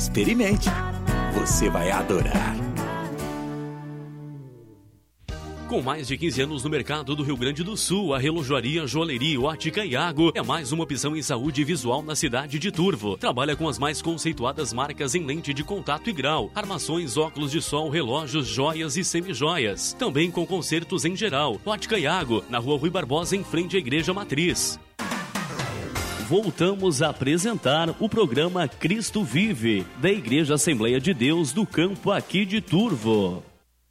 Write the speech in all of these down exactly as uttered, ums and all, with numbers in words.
Experimente. Você vai adorar. Com mais de quinze anos no mercado do Rio Grande do Sul, a Relojoaria Joalheria Ótica Iago é mais uma opção em saúde visual na cidade de Turvo. Trabalha com as mais conceituadas marcas em lente de contato e grau, armações, óculos de sol, relógios, joias e semijoias. Também com concertos em geral. Ótica Iago, na Rua Rui Barbosa, em frente à Igreja Matriz. Voltamos a apresentar o programa Cristo Vive, da Igreja Assembleia de Deus do Campo aqui de Turvo.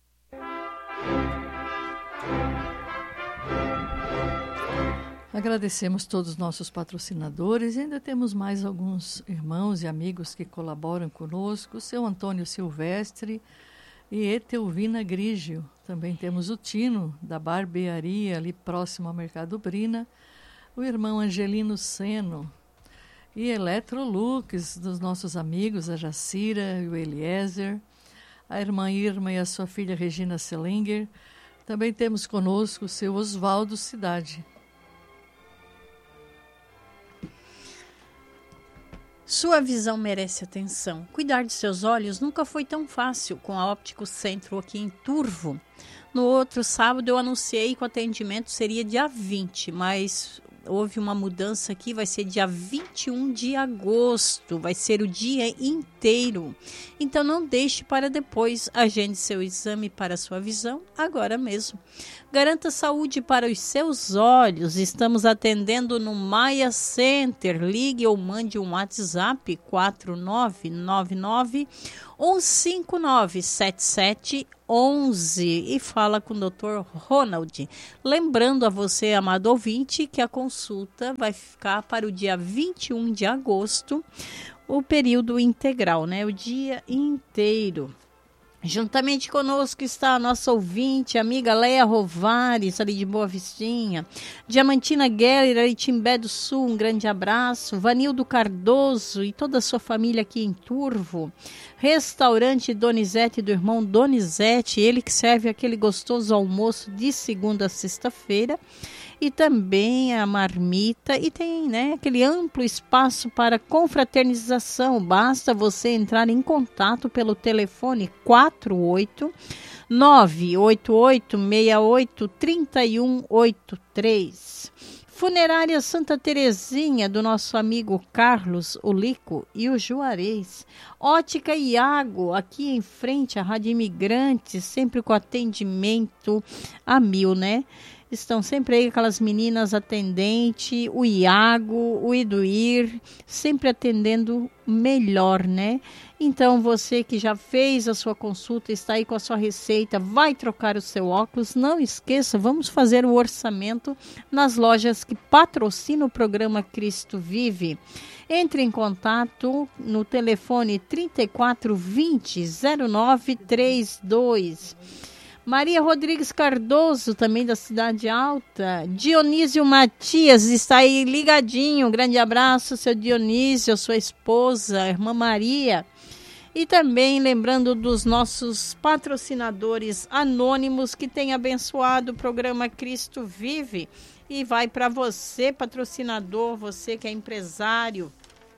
Agradecemos todos os nossos patrocinadores e ainda temos mais alguns irmãos e amigos que colaboram conosco, o seu Antônio Silvestre e Etelvina Grígio. Também temos o Tino, da barbearia ali próximo ao Mercado Brina, o irmão Angelino Seno e Electrolux, dos nossos amigos, a Jacira e o Eliezer, a irmã Irma e a sua filha Regina Selinger. Também temos conosco o seu Oswaldo Cidade. Sua visão merece atenção. Cuidar de seus olhos nunca foi tão fácil com a Óptico Centro aqui em Turvo. No outro sábado eu anunciei que o atendimento seria dia vinte, mas houve uma mudança aqui, vai ser dia vinte e um de agosto, vai ser o dia inteiro. Então não deixe para depois, agende seu exame para sua visão agora mesmo. Garanta saúde para os seus olhos. Estamos atendendo no Maia Center. Ligue ou mande um WhatsApp quatro nove nove nove, um cinco nove, sete sete um um e fala com o doutor Ronald. Lembrando a você, amado ouvinte, que a consulta vai ficar para o dia vinte e um de agosto, o período integral, né? O dia inteiro. Juntamente conosco está a nossa ouvinte, amiga Leia Rovares, ali de Boa Vistinha, Diamantina Geller, ali de Timbé do Sul, um grande abraço, Vanildo Cardoso e toda a sua família aqui em Turvo, Restaurante Donizete, do irmão Donizete, ele que serve aquele gostoso almoço de segunda a sexta-feira, e também a marmita, e tem, né, aquele amplo espaço para confraternização. Basta você entrar em contato pelo telefone quatro oito nove oito oito seis oito três um oito três. Funerária Santa Terezinha, do nosso amigo Carlos Ulico e o Juarez. Ótica Iago, aqui em frente à Rádio Imigrante, sempre com atendimento a mil, né? Estão sempre aí aquelas meninas atendentes, o Iago, o Iduir, sempre atendendo melhor, né? Então, você que já fez a sua consulta, está aí com a sua receita, vai trocar o seu óculos, não esqueça, vamos fazer o orçamento nas lojas que patrocinam o programa Cristo Vive. Entre em contato no telefone trinta e quatro vinte, zero nove trinta e dois. Maria Rodrigues Cardoso, também da Cidade Alta. Dionísio Matias está aí ligadinho. Um grande abraço, seu Dionísio, sua esposa, a irmã Maria. E também lembrando dos nossos patrocinadores anônimos que têm abençoado o programa Cristo Vive. E vai para você, patrocinador, você que é empresário.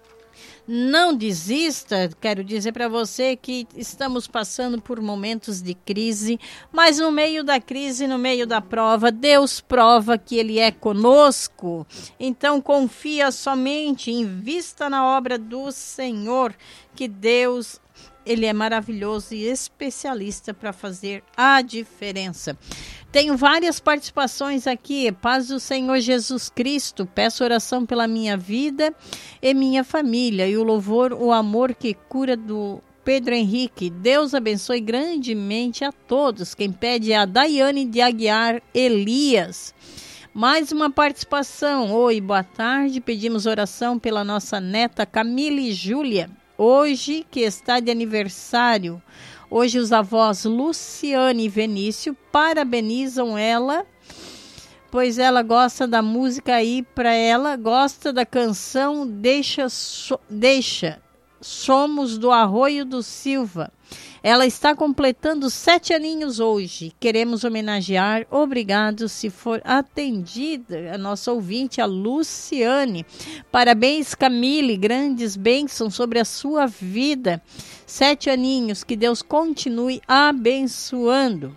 Não desista, quero dizer para você que estamos passando por momentos de crise, mas no meio da crise, no meio da prova, Deus prova que Ele é conosco. Então confia somente, invista na obra do Senhor, que Deus, Ele é maravilhoso e especialista para fazer a diferença. Tenho várias participações aqui. Paz do Senhor Jesus Cristo. Peço oração pela minha vida e minha família. E o louvor, o amor que cura do Pedro Henrique. Deus abençoe grandemente a todos. Quem pede é a Daiane de Aguiar Elias. Mais uma participação. Oi, boa tarde. Pedimos oração pela nossa neta Camille Júlia. Hoje, que está de aniversário. Hoje os avós Luciane e Venício parabenizam ela, pois ela gosta da música aí para ela, gosta da canção Deixa, so, Deixa somos do Arroio do Silva. Ela está completando sete aninhos hoje. Queremos homenagear. Obrigado se for atendida. A nossa ouvinte, a Luciane. Parabéns, Camille. Grandes bênçãos sobre a sua vida. Sete aninhos. Que Deus continue abençoando.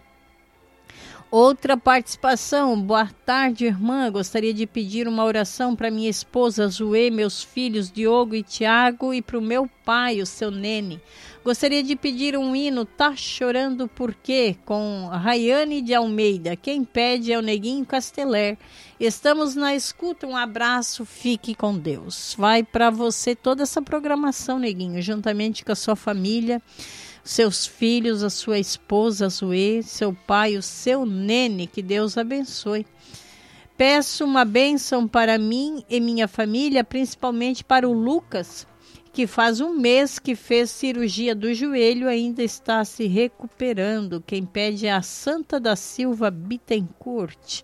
Outra participação. Boa tarde, irmã. Gostaria de pedir uma oração para minha esposa Zoe, meus filhos Diogo e Tiago e para o meu pai, o seu Nene. Gostaria de pedir um hino, Tá Chorando Por Quê? Com Rayane de Almeida. Quem pede é o Neguinho Casteler. Estamos na escuta, um abraço, fique com Deus. Vai para você toda essa programação, Neguinho, juntamente com a sua família, seus filhos, a sua esposa, a Zoe, seu pai, o seu Nene, que Deus abençoe. Peço uma bênção para mim e minha família, principalmente para o Lucas, que faz um mês que fez cirurgia do joelho, ainda está se recuperando. Quem pede é a Santa da Silva Bittencourt.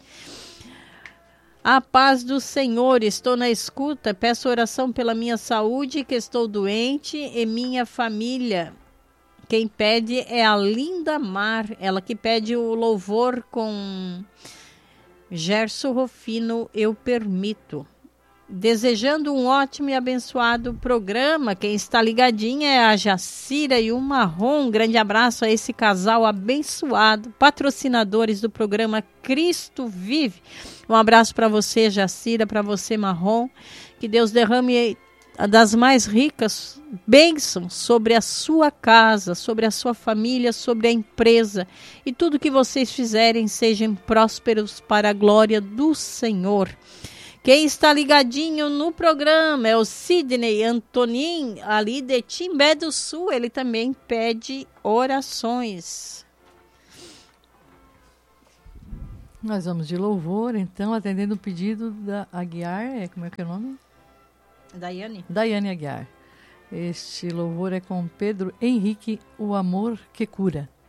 A paz do Senhor, estou na escuta, peço oração pela minha saúde, que estou doente, e minha família. Quem pede é a Linda Mar, ela que pede o louvor com Gerson Rofino, Eu Permito. Desejando um ótimo e abençoado programa. Quem está ligadinha é a Jacira e o Marrom. Um grande abraço a esse casal abençoado, patrocinadores do programa Cristo Vive. Um abraço para você, Jacira, para você, Marrom. Que Deus derrame das mais ricas bênçãos sobre a sua casa, sobre a sua família, sobre a empresa. E tudo que vocês fizerem sejam prósperos para a glória do Senhor. Quem está ligadinho no programa é o Sidney Antonin, ali de Timbé do Sul. Ele também pede orações. Nós vamos de louvor, então, atendendo o pedido da Aguiar. É, como é que é o nome? Daiane. Daiane Aguiar. Este louvor é com Pedro Henrique, O Amor que Cura.